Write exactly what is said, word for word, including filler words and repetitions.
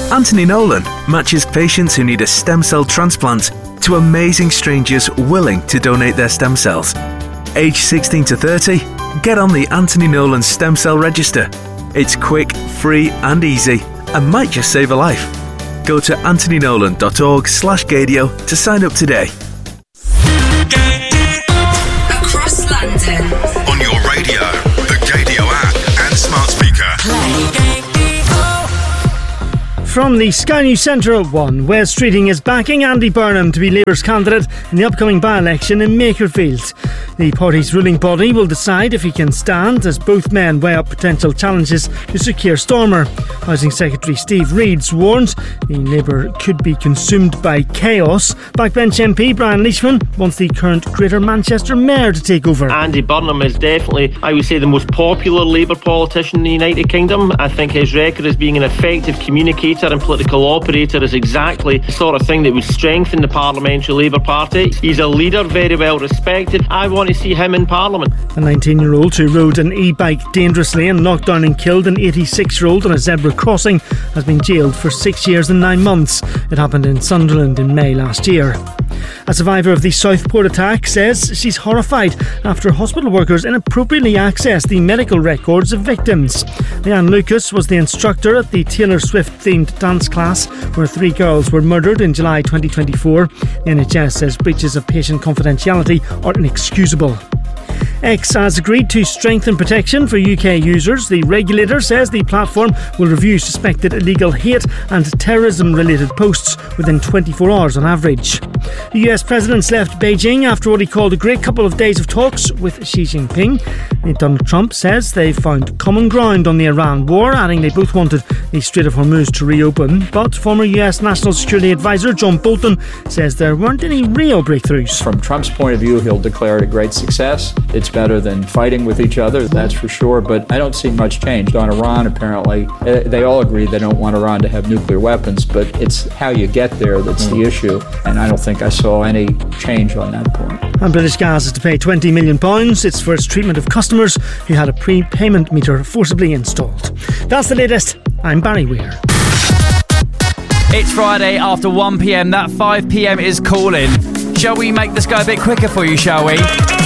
Anthony Nolan matches patients who need a stem cell transplant to amazing strangers willing to donate their stem cells. Age sixteen to thirty, get on the Anthony Nolan Stem Cell Register. It's quick, free and easy and might just save a life. Go to anthonynolan.org slash Gadio to sign up today. Across London. On your radio, the Gadio app and smart speaker. Play. From the Sky News Centre at one, Wes Streeting is backing Andy Burnham to be Labour's candidate in the upcoming by-election in Makerfield. The party's ruling body will decide if he can stand as both men weigh up potential challenges to Sir Keir Starmer. Housing Secretary Steve Reeves warns the Labour could be consumed by chaos. Backbench M P Brian Leishman wants the current Greater Manchester Mayor to take over. Andy Burnham is definitely, I would say, the most popular Labour politician in the United Kingdom. I think his record as being an effective communicator and political operator is exactly the sort of thing that would strengthen the Parliamentary Labour Party. He's a leader, very well respected. I want to see him in Parliament. A nineteen-year-old who rode an e-bike dangerously and knocked down and killed an eighty-six-year-old on a zebra crossing has been jailed for six years and nine months. It happened in Sunderland in May last year. A survivor of the Southport attack says she's horrified after hospital workers inappropriately accessed the medical records of victims. Leanne Lucas was the instructor at the Taylor Swift-themed dance class where three girls were murdered in July twenty twenty-four. The N H S says breaches of patient confidentiality are inexcusable. X has agreed to strengthen protection for U K users. The regulator says the platform will review suspected illegal hate and terrorism-related posts within twenty-four hours on average. The U S president's left Beijing after what he called a great couple of days of talks with Xi Jinping. Donald Trump says they found common ground on the Iran war, adding they both wanted the Strait of Hormuz to reopen. But former U S National Security Advisor John Bolton says there weren't any real breakthroughs. From Trump's point of view, he'll declare it a great success. It's better than fighting with each other, that's for sure, but I don't see much change. On Iran, apparently, they all agree they don't want Iran to have nuclear weapons, but it's how you get there that's the issue, and I don't think I saw any change on that point. And British Gas is to pay twenty million pounds. It's for its treatment of customers who had a prepayment meter forcibly installed. That's the latest. I'm Barry Weir. It's Friday after one p.m. That five p.m. is calling. Shall we make this go a bit quicker for you, shall we?